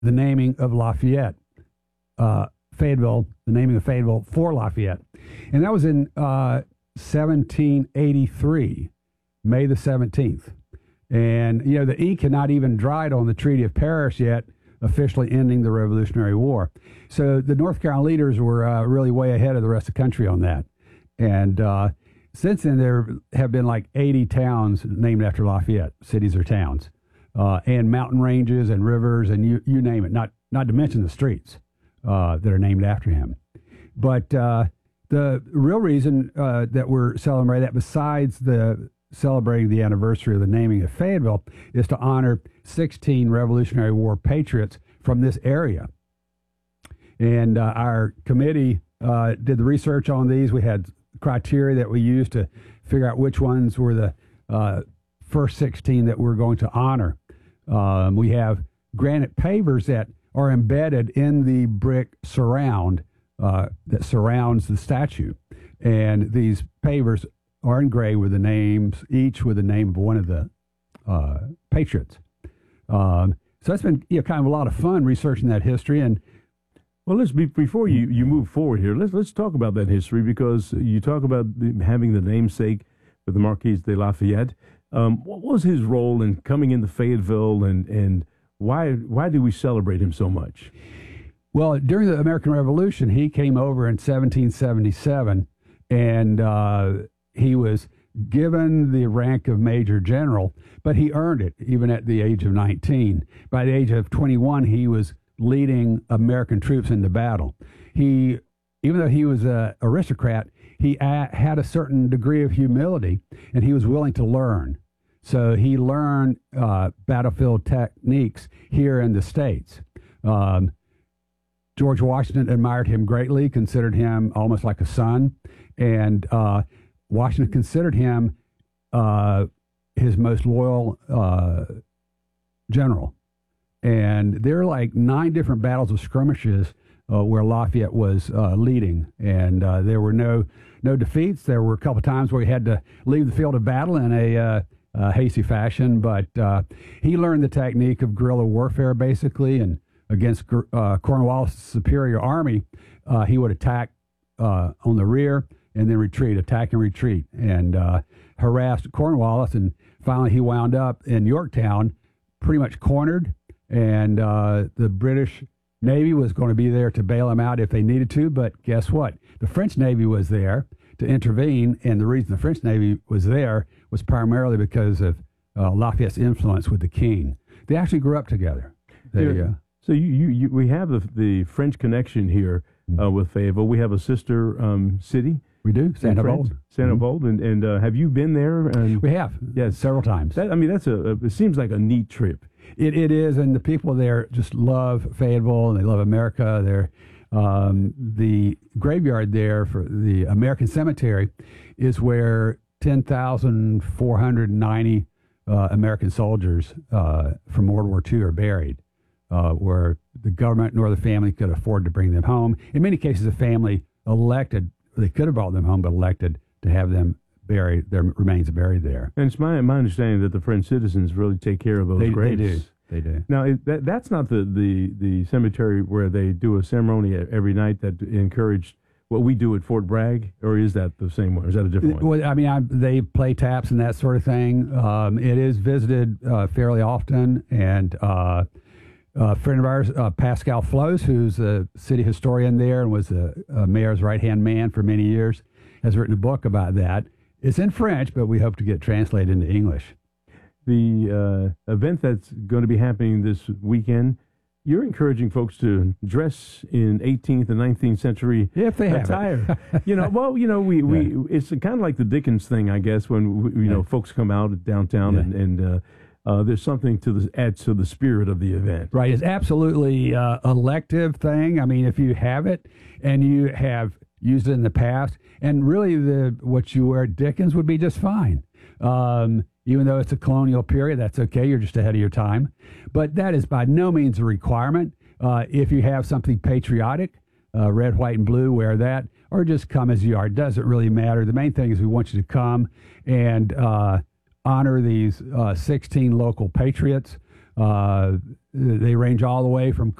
the naming of Lafayette, Fayetteville, the naming of Fayetteville for Lafayette. And that was in 1783, May the 17th. And, the ink had not even dried on the Treaty of Paris yet, officially ending the Revolutionary War. So the North Carolina leaders were really way ahead of the rest of the country on that. And since then, there have been like 80 towns named after Lafayette, cities or towns, and mountain ranges and rivers and you name it, not to mention the streets that are named after him. But the real reason that we're celebrating that, besides celebrating the anniversary of the naming of Fayetteville, is to honor 16 Revolutionary War patriots from this area. And our committee did the research on these. We had criteria that we used to figure out which ones were the first 16 that we're going to honor. We have granite pavers that are embedded in the brick surround that surrounds the statue. And these pavers are engraved with the names, each with the name of one of the patriots. So that's been kind of a lot of fun researching that history. And well, before you move forward here, let's talk about that history, because you talk about having the namesake for the Marquis de Lafayette. What was his role in coming into Fayetteville, and why do we celebrate him so much? Well, during the American Revolution, he came over in 1777, and he was given the rank of Major General, but he earned it even at the age of 19. By the age of 21, he was leading American troops into battle. Even though he was an aristocrat, he had a certain degree of humility, and he was willing to learn. So he learned battlefield techniques here in the States. George Washington admired him greatly, considered him almost like a son, and Washington considered him his most loyal general. And there are like 9 different battles of skirmishes where Lafayette was leading, and there were no defeats. There were a couple of times where he had to leave the field of battle in a hasty fashion, but he learned the technique of guerrilla warfare, basically, and against Cornwallis' superior army, he would attack on the rear and then retreat, attack and retreat, and harassed Cornwallis. And finally, he wound up in Yorktown, pretty much cornered, and the British Navy was going to be there to bail him out if they needed to. But guess what? The French Navy was there to intervene, and the reason the French Navy was there was primarily because of Lafayette's influence with the king. They actually grew up together. So we have the French connection here with Fayetteville. We have a sister city. We do, Saint-Avold. Saint-Avold, and have you been there? We have, yes, several times. It seems like a neat trip. It is, and the people there just love Fayetteville, and they love America. The graveyard there for the American Cemetery is where 10,490 American soldiers from World War II are buried, where the government nor the family could afford to bring them home. In many cases, the family elected, they could have brought them home, but elected to have them buried, their remains buried there. And it's my understanding that the French citizens really take care of those graves. They do. Now, that's not the cemetery where they do a ceremony every night that encouraged what we do at Fort Bragg, or is that the same one? Or is that a different one? Well, they play taps and that sort of thing. It is visited fairly often, and a friend of ours, Pascal Floes, who's a city historian there and was the mayor's right-hand man for many years, has written a book about that. It's in French, but we hope to get it translated into English. The event that's going to be happening this weekend, you're encouraging folks to dress in 18th and 19th century if they attire. It's kind of like the Dickens thing, I guess, when folks come out downtown and there's something to add to the spirit of the event. Right, it's absolutely elective thing. I mean, if you have it and you have used it in the past, and really what you wear at Dickens would be just fine. Even though it's a colonial period, that's okay. You're just ahead of your time. But that is by no means a requirement. If you have something patriotic, red, white, and blue, wear that, or just come as you are. It doesn't really matter. The main thing is we want you to come and honor these 16 local patriots They range all the way from